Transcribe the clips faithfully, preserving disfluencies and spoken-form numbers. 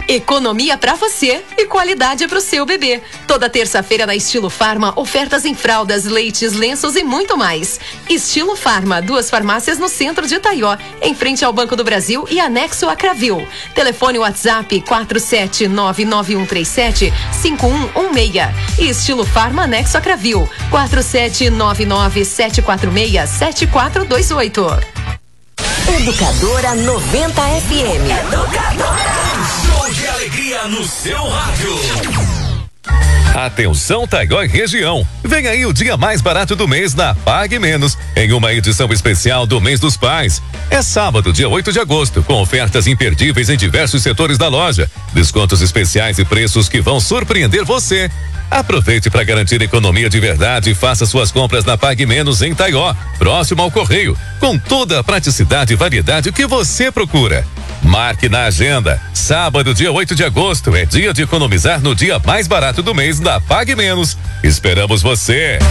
Economia pra você e qualidade pro seu bebê. Toda terça-feira na Estilo Farma, ofertas em fraldas, leites, lenços e muito mais. Estilo Farma, duas farmácias no centro de Itaió, em frente ao Banco do Brasil e anexo a Cravil. Telefone WhatsApp quatro sete nove nove um três sete cinco um um seis. E Estilo Farma anexo a Cravil, quatro sete nove nove sete quatro seis sete quatro dois oito. Educadora noventa F M. Educadora. Show de alegria no seu rádio. Atenção, Itaió e região. Vem aí o dia mais barato do mês na Pague Menos, em uma edição especial do mês dos pais. É sábado, dia oito de agosto, com ofertas imperdíveis em diversos setores da loja, descontos especiais e preços que vão surpreender você. Aproveite para garantir economia de verdade e faça suas compras na Pague Menos em Itaió, próximo ao Correio, com toda a praticidade e variedade que você procura. Marque na agenda. Sábado, dia oito de agosto, é dia de economizar no dia mais barato do mês da Pague Menos. Esperamos você!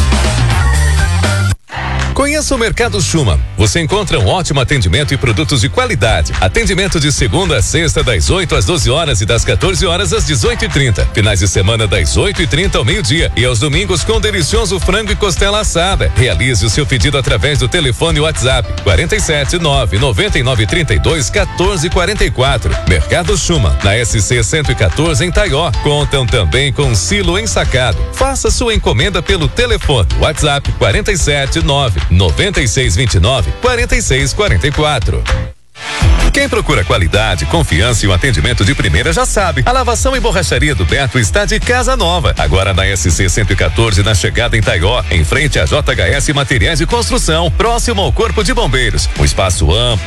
Conheça o Mercado Schumann. Você encontra um ótimo atendimento e produtos de qualidade. Atendimento de segunda a sexta, das oito às doze horas e das quatorze horas às dezoito e trinta. Finais de semana das oito e trinta ao meio-dia e aos domingos com delicioso frango e costela assada. Realize o seu pedido através do telefone WhatsApp quarenta e sete nove noventa e nove trinta e dois quatorze quarenta e quatro. Mercado Schumann, na S C cento e quatorze em Itaió. Contam também com silo ensacado. Faça sua encomenda pelo telefone WhatsApp quarenta e sete nove noventa e seis vinte e nove quarenta e seis quarenta e quatro. Quem procura qualidade, confiança e um atendimento de primeira já sabe. A lavação e borracharia do Beto está de casa nova. Agora na S C cento e quatorze, na chegada em Itaió, em frente a J H S Materiais de Construção, próximo ao Corpo de Bombeiros. Um espaço amplo,